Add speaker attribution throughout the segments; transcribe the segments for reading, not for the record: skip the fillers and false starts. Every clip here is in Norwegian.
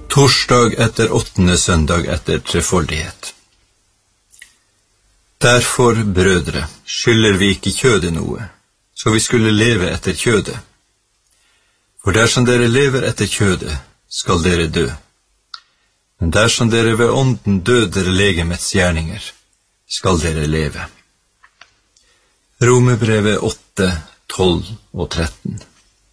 Speaker 1: Torsdag etter 8. søndag etter trefoldighet. Derfor, brødre, skylder vi ikke kjødet noe, så vi skulle leve etter kjødet. For dersom dere lever etter kjødet, skal dere dø. Men dersom dere ved ånden døder legemets gjerninger, skal dere leve. Romerbrevet 8, 12 og 13.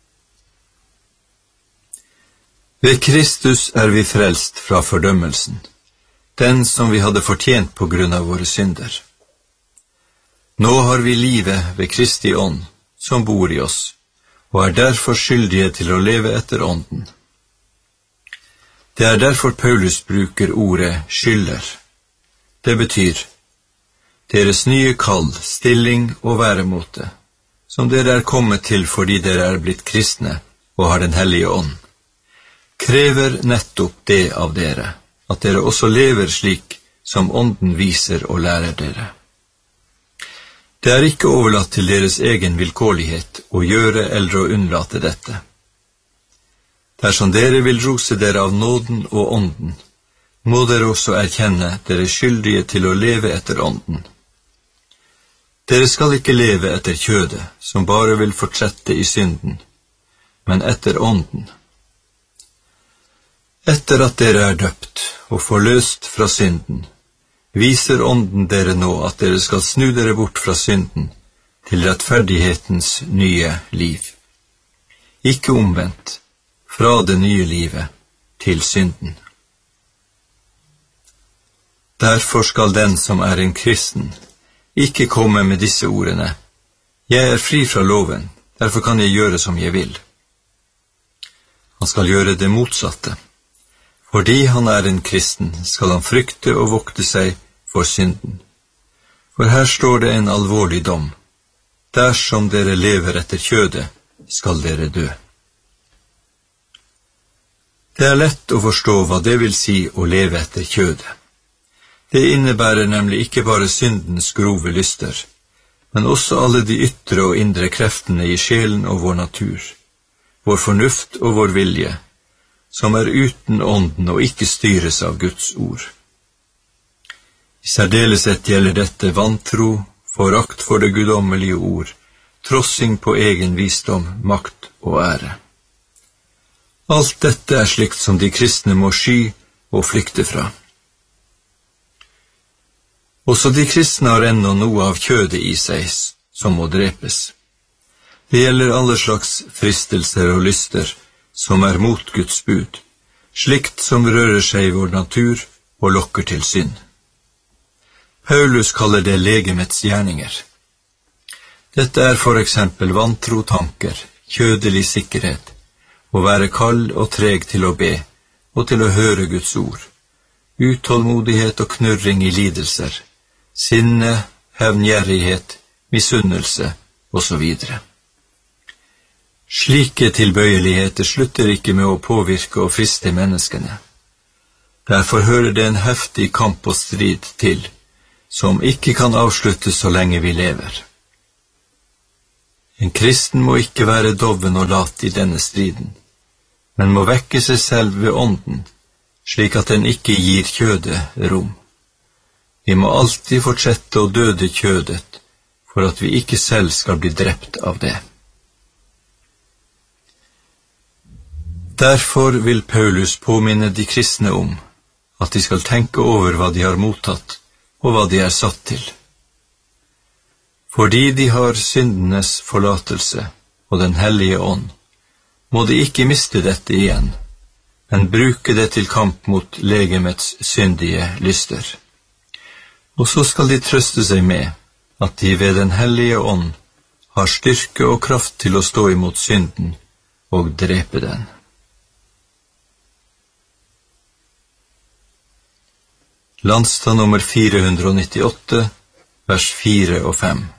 Speaker 1: Ved Kristus er vi frelst fra fordømmelsen, den som vi hadde fortjent på grunn av våre synder. Nå har vi livet ved Kristi ånd, som bor i oss, og er derfor skyldige til å leve etter ånden. Det er derfor Paulus bruker ordet skylder. Det betyr deres nye kall, stilling og væremåte, som dere er kommet til fordi dere er blitt kristne og har den hellige ånd, krever nettopp det av dere, at dere også lever slik som ånden viser og lærer dere. Det er ikke overlatt til deres egen vilkårlighet å gjøre eller å unnlate dette. Dersom dere vil rose dere av nåden og ånden, må dere også erkjenne dere skyldige til å leve etter ånden. Dere skal ikke leve etter kjødet, som bare vil fortsette i synden, men etter ånden. Etter at dere er døpt og forløst fra synden, viser ånden dere nå at dere skal snu dere bort fra synden til rettferdighetens nye liv. Ikke omvendt, fra det nye livet til synden. Derfor skal den som er en kristen ikke komme med disse ordene: Jeg er fri fra loven, derfor kan jeg gjøre som jeg vil. Han skal gjøre det motsatte. Fordi han er en kristen, skal han frykte og vokte seg for synden. For her står det en alvorlig dom. Dersom dere lever etter kjødet, skal dere dø. Det er lett å forstå hva det vil si å leve etter kjødet. Det innebærer nemlig ikke bare syndens grove lyster, men også alle de ytre og indre kreftene i sjelen og vår natur, vår fornuft og vår vilje, som er uten ånden og ikke styres av Guds ord. I særdeleshet gjelder dette vantro, forakt for det guddommelige ord, trossing på egen visdom, makt og ære. Alt dette er slikt som de kristne må sky og flykte fra. Også de kristne har ennå noe av kjødet i seg som må drepes. Det gjelder alle slags fristelser og lyster, som er mot Guds bud, slikt som rører seg i vår natur og lokker til synd. Paulus kaller det legemets gjerninger. Dette er for eksempel vantro tanker, kjødelig sikkerhet, å være kald og treg til å be og til å høre Guds ord, utålmodighet og knurring i lidelser, sinne, hevngjerrighet, misunnelse osv. Slike tilbøyeligheter slutter ikke med å påvirke og friste menneskene. Derfor hører det en heftig kamp og strid til, som ikke kan avsluttes så lenge vi lever. En kristen må ikke være doven og lat i denne striden, men må vekke seg selv ved ånden, slik at den ikke gir kjødet rom. Vi må alltid fortsette å døde kjødet, for at vi ikke selv skal bli drept av det. Derfor vil Paulus påminne de kristne om at de skal tenke over hva de har mottatt, og hva de er satt til. Fordi de har syndenes forlatelse og den hellige ånd, må de ikke miste dette igjen, men bruke det til kamp mot legemets syndige lyster. Og så skal de trøste seg med at de ved den hellige ånd har styrke og kraft til å stå imot synden og drepe den. Landstad nummer 498, vers 4 og 5.